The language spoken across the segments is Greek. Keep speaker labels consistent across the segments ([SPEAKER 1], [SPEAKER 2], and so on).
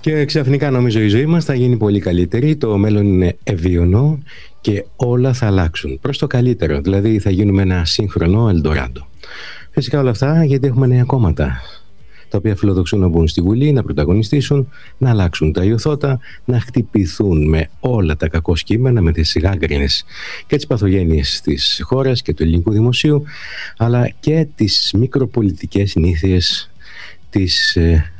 [SPEAKER 1] Και ξαφνικά νομίζω η ζωή μας θα γίνει πολύ καλύτερη, το μέλλον είναι ευίωνο και όλα θα αλλάξουν προς το καλύτερο, δηλαδή θα γίνουμε ένα σύγχρονο Ελντοράντο. Φυσικά όλα αυτά γιατί έχουμε νέα κόμματα, τα οποία φιλοδοξούν να μπουν στη Βουλή, να πρωταγωνιστήσουν, να αλλάξουν τα ιωθώτα, να χτυπηθούν με όλα τα κακό κείμενα, με τις γάγκρινες και τις παθογένειες της χώρας και του ελληνικού δημοσίου, αλλά και τις μικροπολιτικές συνήθειες της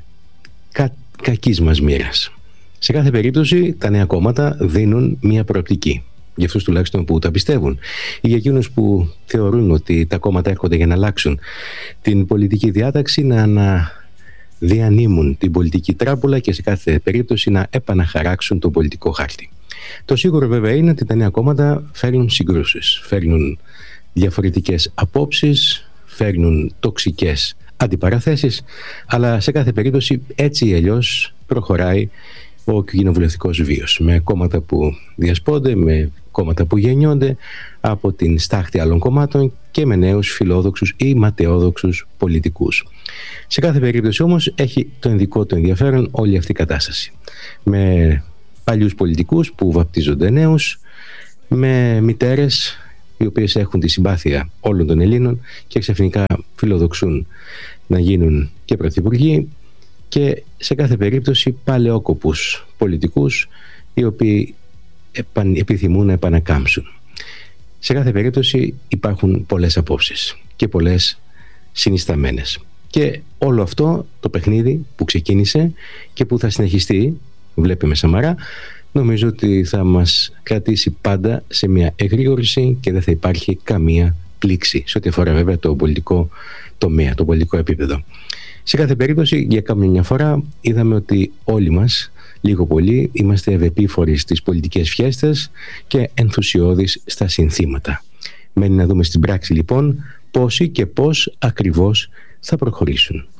[SPEAKER 1] κακής μας μοίρας. Σε κάθε περίπτωση τα νέα κόμματα δίνουν μια προοπτική. Για αυτούς τουλάχιστον που τα πιστεύουν, ή για εκείνους που θεωρούν ότι τα κόμματα έρχονται για να αλλάξουν την πολιτική διάταξη, να διανύμουν την πολιτική τράπουλα και σε κάθε περίπτωση να επαναχαράξουν τον πολιτικό χάρτη. Το σίγουρο βέβαια είναι ότι τα νέα κόμματα φέρνουν συγκρούσεις, φέρνουν διαφορετικές απόψεις, φέρνουν τοξικές αντιπαραθέσεις, αλλά σε κάθε περίπτωση έτσι ή αλλιώς προχωράει ο κοινοβουλευτικός βίος, με κόμματα που διασπώνται, με κόμματα που γεννιόνται από την στάχτη άλλων κομμάτων και με νέους φιλόδοξους ή ματαιόδοξους πολιτικούς. Σε κάθε περίπτωση όμως έχει το ενδικό του ενδιαφέρον όλη αυτή η κατάσταση, με παλιούς πολιτικούς που βαπτίζονται νέους, με μητέρες οι οποίες έχουν τη συμπάθεια όλων των Ελλήνων και ξαφνικά φιλοδοξούν να γίνουν και πρωθυπουργοί, και σε κάθε περίπτωση παλαιόκοπους πολιτικούς οι οποίοι επιθυμούν να επανακάμψουν. Σε κάθε περίπτωση υπάρχουν πολλές απόψεις και πολλές συνισταμένες. Και όλο αυτό το παιχνίδι που ξεκίνησε και που θα συνεχιστεί, βλέπουμε Σαμαρά, νομίζω ότι θα μας κρατήσει πάντα σε μια εγρήγορση και δεν θα υπάρχει καμία πλήξη σε ό,τι αφορά βέβαια το πολιτικό τομέα, το πολιτικό επίπεδο. Σε κάθε περίπτωση, για κάμια μια φορά είδαμε ότι όλοι μας λίγο πολύ είμαστε ευεπίφοροι στις πολιτικές φιέστες και ενθουσιώδεις στα συνθήματα. Μένει να δούμε στην πράξη λοιπόν πόσοι και πώς ακριβώς θα προχωρήσουν.